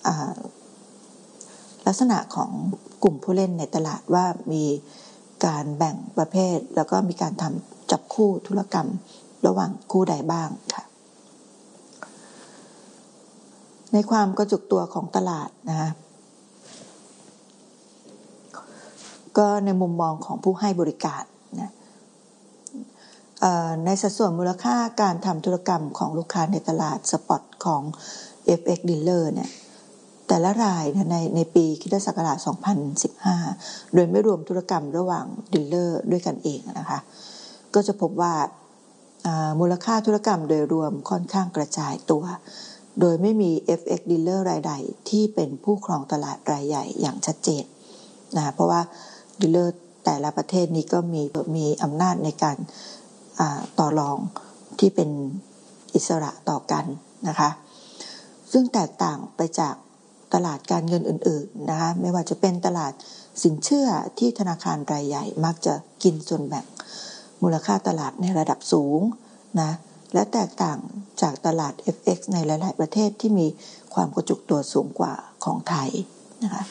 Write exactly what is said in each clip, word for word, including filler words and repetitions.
ลักษณะของกลุ่มผู้เล่นในตลาดว่ามีการแบ่งประเภทแล้วก็มีการทำจับคู่ธุรกรรมระหว่างคู่ใดบ้างค่ะในความกระจุกตัวของตลาดนะคะก็ในมุมมองของผู้ให้บริการนะในสัดส่วนมูลค่าการทำธุรกรรมของลูกค้าในตลาดสปอตของ เอฟ เอ็กซ์ Dealer เนี่ยแต่ละรายในในปีคริสตศักราชสองพันสิบห้าโดยไม่รวมธุรกรรมระหว่างดีลเลอร์ด้วยกันเองนะคะก็จะพบว่ามูลค่าธุรกรรมโดยรวมค่อนข้างกระจายตัวโดยไม่มี เอฟ เอ็กซ์ Dealer รายใดที่เป็นผู้ครองตลาดรายใหญ่อย่างชัดเจนนะเพราะว่าดีลเลอร์แต่ละประเทศนี้ก็มีมีอำนาจในการต่อรองที่เป็นอิสระต่อกันนะคะซึ่งแตกต่างไปจากตลาดการเงินอื่นๆนะคะไม่ว่าจะเป็นตลาดสินเชื่อที่ธนาคารรายใหญ่มักจะกินส่วนแบ่งมูลค่าตลาดในระดับสูงนะและแตกต่างจากตลาด เอฟ เอ็กซ์ ในหลายๆประเทศที่มีความกระจุกตัวสูงกว่าของไทยนะคะ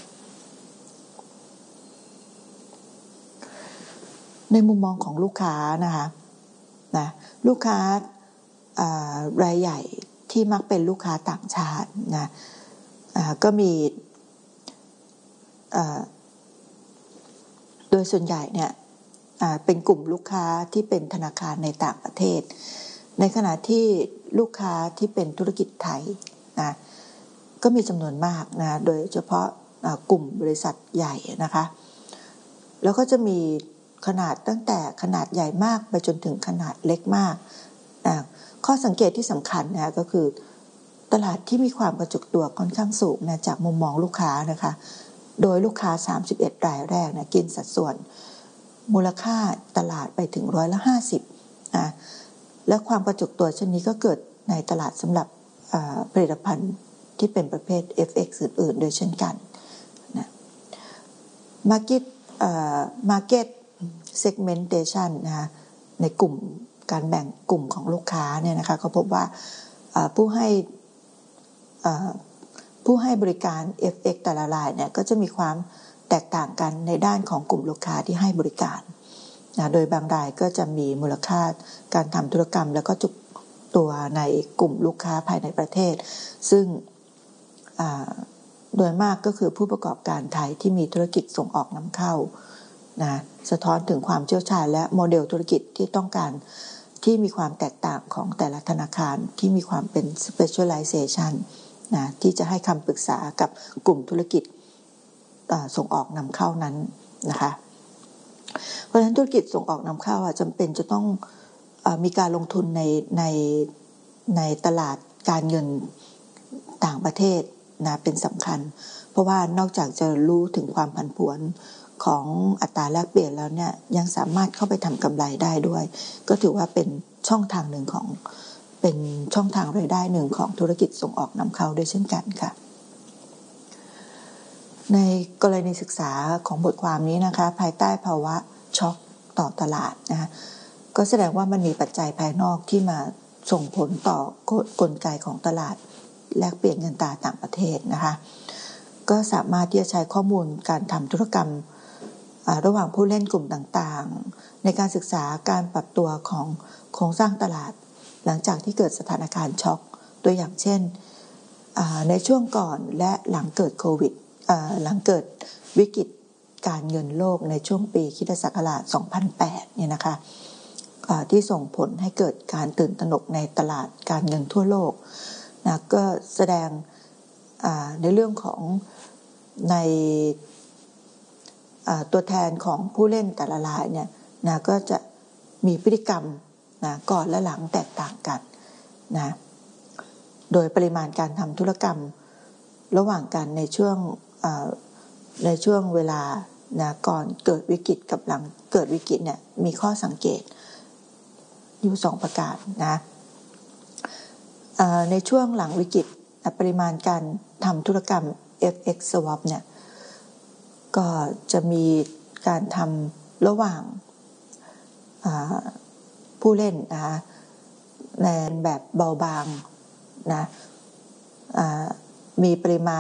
ในมุมมองของลูกค้านะคะนะลูกค้ารายใหญ่ที่มักเป็นลูกค้าต่างชาตินะก็มีโดยส่วนใหญ่เนี่ยเป็นกลุ่มลูกค้าที่เป็นธนาคารในต่างประเทศในขณะที่ลูกค้าที่เป็นธุรกิจไทยนะก็มีจำนวนมากนะโดยเฉพาะกลุ่มบริษัทใหญ่นะคะแล้วก็จะมีขนาดตั้งแต่ขนาดใหญ่มากไปจนถึงขนาดเล็กมากนะข้อสังเกตที่สำคัญนะก็คือตลาดที่มีความกระจุกตัวค่อนข้างสูงนะจากมุมมองลูกค้านะคะโดยลูกค้าสามสิบเอ็ดรายแรกนะกินสัดส่วนมูลค่าตลาดไปถึงร้อยละห้าสิบนะและความกระจุกตัวเช่นนี้ก็เกิดในตลาดสำหรับผลิตภัณฑ์ที่เป็นประเภท เอฟ เอ็กซ์ อื่นๆโดยเช่นกันนะ Market Market Segmentation นะในกลุ่มการแบ่งกลุ่มของลูกค้าเนี่ยนะคะเขาพบว่าผู้ให้ผู้ให้บริการ เอฟ เอ็กซ์ แต่ละรายเนี่ยก็จะมีความแตกต่างกันในด้านของกลุ่มลูกค้าที่ให้บริการนะโดยบางรายก็จะมีมูลค่าการทำธุรกรรมแล้วก็จุกตัวในกลุ่มลูกค้าภายในประเทศซึ่งโดยมากก็คือผู้ประกอบการไทยที่มีธุรกิจส่งออกนำเข้านะสะท้อนถึงความเชี่ยวชาญและโมเดลธุรกิจที่ต้องการที่มีความแตกต่างของแต่ละธนาคารที่มีความเป็น specialization นะที่จะให้คำปรึกษากับกลุ่มธุรกิจส่งออกนำเข้านั้นนะคะเพราะฉะนั้นธุรกิจส่งออกนำเข้าจำเป็นจะต้องมีการลงทุนในในในตลาดการเงินต่างประเทศนะเป็นสำคัญเพราะว่านอกจากจะรู้ถึงความผันผวนของอัตราแลกเปลี่ยนแล้วเนี่ยยังสามารถเข้าไปทำกำไรได้ด้วยก็ถือว่าเป็นช่องทางหนึ่งของเป็นช่องทางรายได้หนึ่งของธุรกิจส่งออกนำเข้าด้วยเช่นกันค่ะในกรณีศึกษาของบทความนี้นะคะภายใต้ภาวะช็อคต่อตลาดนะคะก็แสดงว่ามันมีปัจจัยภายนอกที่มาส่งผลต่อกลไกของตลาดแลกเปลี่ยนเงินตราต่างประเทศนะคะก็สามารถที่จะใช้ข้อมูลการทำธุรกรรมระหว่างผู้เล่นกลุ่มต่างๆในการศึกษาการปรับตัวของโครงสร้างตลาดหลังจากที่เกิดสถานการณ์ช็อคตัวอย่างเช่นในช่วงก่อนและหลังเกิดโควิดหลังเกิดวิกฤตการเงินโลกในช่วงปีคริสตศักราชสองพันแปดเนี่ยนะคะที่ส่งผลให้เกิดการตื่นตระหนกในตลาดการเงินทั่วโลกนะก็แสดงในเรื่องของในตัวแทนของผู้เล่นแต่ละรายเนี่ยนะก็จะมีพฤติกรรมนะก่อนและหลังแตกต่างกันนะโดยปริมาณการทำธุรกรรมระหว่างกันในช่วงในช่วงเวลานะก่อนเกิดวิกฤตกับหลังเกิดวิกฤตเนี่ยมีข้อสังเกตอยู่สองประการนะในช่วงหลังวิกฤตปริมาณการทำธุรกรรม เอฟ เอ็กซ์ Swap เนี่ยก็จะมีการทำระหว่างผู้เล่นนะคะในแบบเบาบางนะมีปริมาณ